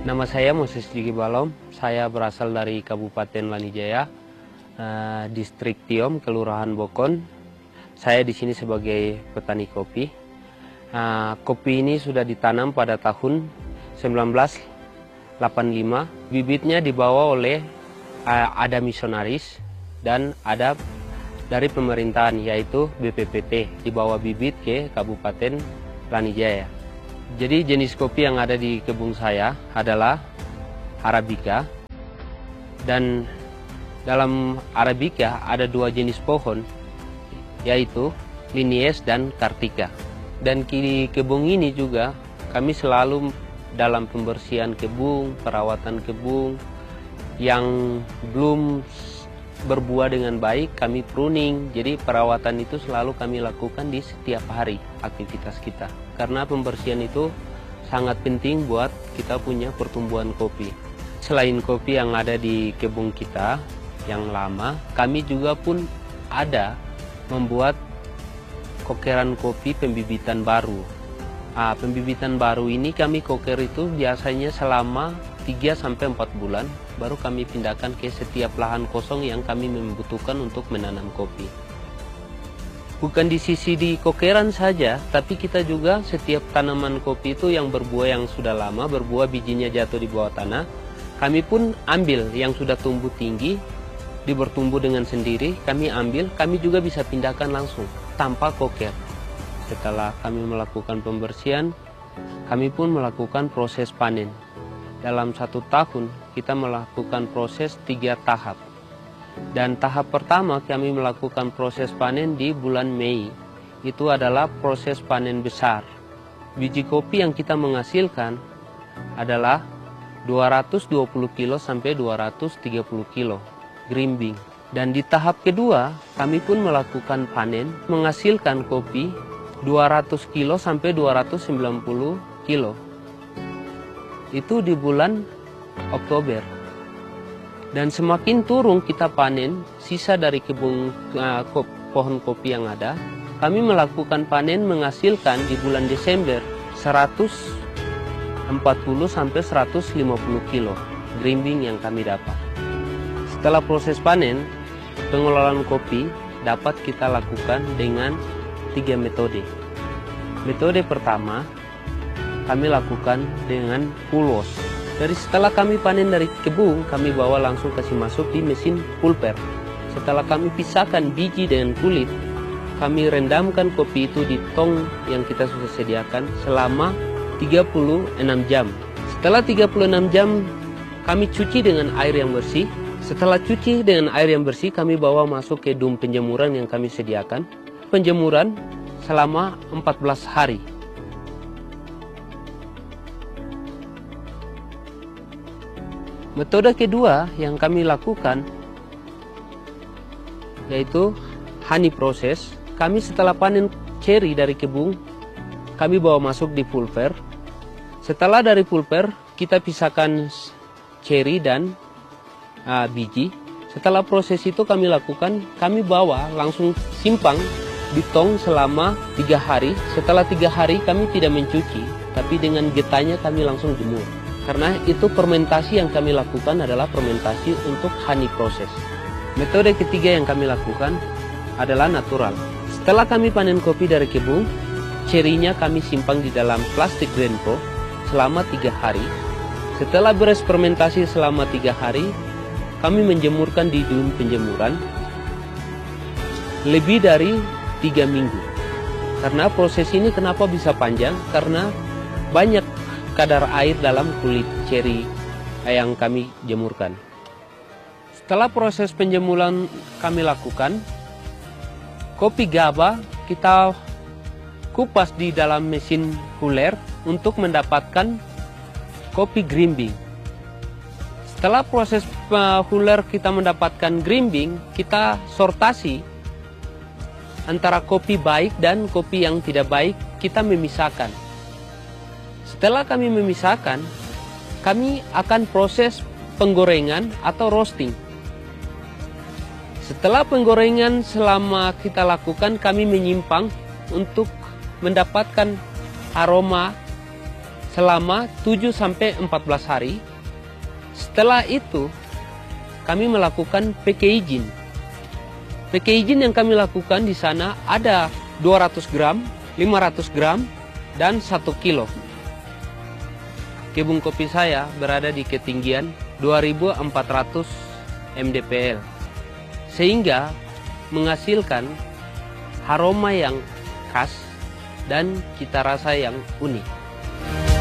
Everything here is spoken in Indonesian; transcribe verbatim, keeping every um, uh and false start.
Nama saya Moses Diki Balom, saya berasal dari Kabupaten Lanijaya, eh, Distrik Tiom, Kelurahan Bokon. Saya di sini sebagai petani kopi. Eh, kopi ini sudah ditanam pada tahun seribu sembilan ratus delapan puluh lima. Bibitnya dibawa oleh eh, ada misionaris dan ada dari pemerintahan, yaitu B P P T, dibawa bibit ke Kabupaten Lanijaya. Jadi jenis kopi yang ada di kebun saya adalah Arabica, dan dalam Arabica ada dua jenis pohon, yaitu Linies dan Kartika. Dan di kebun ini juga kami selalu dalam pembersihan kebun, perawatan kebun yang belum berbuah dengan baik, kami pruning. Jadi perawatan itu selalu kami lakukan di setiap hari aktivitas kita. Karena pembersihan itu sangat penting buat kita punya pertumbuhan kopi. Selain kopi yang ada di kebun kita yang lama, kami juga pun ada membuat kokeran kopi pembibitan baru. Nah, pembibitan baru ini kami koker itu biasanya selama tiga sampai empat bulan, baru kami pindahkan ke setiap lahan kosong yang kami membutuhkan untuk menanam kopi. Bukan di sisi di kokeran saja, tapi kita juga setiap tanaman kopi itu yang berbuah yang sudah lama, berbuah bijinya jatuh di bawah tanah, kami pun ambil yang sudah tumbuh tinggi, di bertumbuh dengan sendiri, kami ambil, kami juga bisa pindahkan langsung, tanpa koker. Setelah kami melakukan pembersihan, kami pun melakukan proses panen. Dalam satu tahun, kita melakukan proses tiga tahap. Dan tahap pertama kami melakukan proses panen di bulan Mei. Itu adalah proses panen besar. Biji kopi yang kita menghasilkan adalah dua ratus dua puluh kilo sampai dua ratus tiga puluh kilo grimbing. Dan di tahap kedua kami pun melakukan panen menghasilkan kopi dua ratus kilo sampai dua ratus sembilan puluh kilo. Itu di bulan Oktober. Dan semakin turun kita panen sisa dari kebun uh, kop, pohon kopi yang ada, kami melakukan panen menghasilkan di bulan Desember seratus empat puluh sampai seratus lima puluh kilo grimbing yang kami dapat. Setelah proses panen, pengelolaan kopi dapat kita lakukan dengan tiga metode. Metode pertama kami lakukan dengan full wash. Dari setelah kami panen dari kebun, kami bawa langsung kasih masuk di mesin pulper. Setelah kami pisahkan biji dengan kulit, kami rendamkan kopi itu di tong yang kita sudah sediakan selama tiga puluh enam jam. Setelah tiga puluh enam jam, kami cuci dengan air yang bersih. Setelah cuci dengan air yang bersih, kami bawa masuk ke dum penjemuran yang kami sediakan. Penjemuran selama empat belas hari. Metode kedua yang kami lakukan yaitu honey process. Kami setelah panen ceri dari kebun, kami bawa masuk di pulper. Setelah dari pulper, kita pisahkan ceri dan uh, biji. Setelah proses itu kami lakukan, kami bawa langsung simpang di tong selama tiga hari. Setelah tiga hari kami tidak mencuci, tapi dengan getahnya kami langsung jemur. Karena itu fermentasi yang kami lakukan adalah fermentasi untuk honey process. Metode ketiga yang kami lakukan adalah natural. Setelah kami panen kopi dari kebun, cerinya kami simpan di dalam plastik Renpro selama tiga hari. Setelah beres fermentasi selama tiga hari, kami menjemurkan di dum penjemuran lebih dari tiga minggu. Karena proses ini kenapa bisa panjang? Karena banyak kadar air dalam kulit ceri yang kami jemurkan. Setelah proses penjemuran kami lakukan, kopi gaba kita kupas di dalam mesin huler untuk mendapatkan kopi grimbing. Setelah proses huler kita mendapatkan grimbing, kita sortasi antara kopi baik dan kopi yang tidak baik, kita memisahkan. Setelah kami memisahkan, kami akan proses penggorengan atau roasting. Setelah penggorengan selama kita lakukan, kami menyimpang untuk mendapatkan aroma selama tujuh sampai empat belas hari. Setelah itu kami melakukan packaging. Packaging yang kami lakukan di sana ada dua ratus gram, lima ratus gram, dan satu kilo. Kebun kopi saya berada di ketinggian dua ribu empat ratus mdpl, sehingga menghasilkan aroma yang khas dan cita rasa yang unik.